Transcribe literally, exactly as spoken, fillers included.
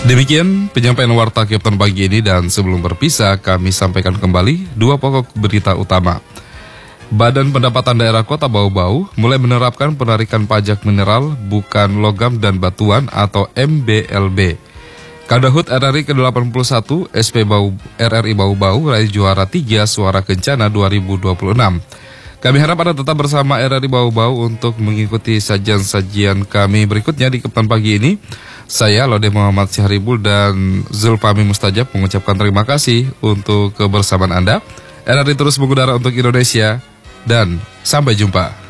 Demikian penyampaian Warta Kapten pagi ini, dan sebelum berpisah kami sampaikan kembali dua pokok berita utama. Badan Pendapatan Daerah Kota Bau-Bau mulai menerapkan penarikan pajak mineral bukan logam dan batuan atau M B L B. Kadahut R R I ke delapan puluh satu S P Bau, R R I Bau-Bau raih juara tiga Suara Kencana dua ribu dua puluh enam. Kami harap Anda tetap bersama R R I Bau-Bau untuk mengikuti sajian-sajian kami berikutnya di Kapten pagi ini. Saya Lode Muhammad Syahribul dan Zulfami Mustajab mengucapkan terima kasih untuk kebersamaan Anda. R R I terus mengudara untuk Indonesia, dan sampai jumpa.